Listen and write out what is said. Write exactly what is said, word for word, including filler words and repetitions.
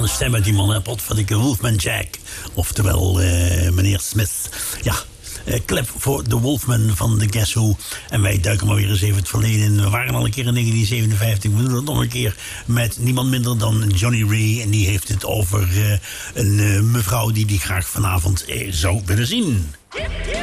een stem uit die man, hè? Potverdikkie Wolfman Jack. Oftewel, uh, meneer Smith. Ja, uh, klep voor de Wolfman van de Guess Who. En wij duiken maar weer eens even het verleden in. We waren al een keer in negentien zevenenvijftig. We doen het nog een keer met niemand minder dan Johnny Ray. En die heeft het over uh, een uh, mevrouw die die graag vanavond uh, zou willen zien.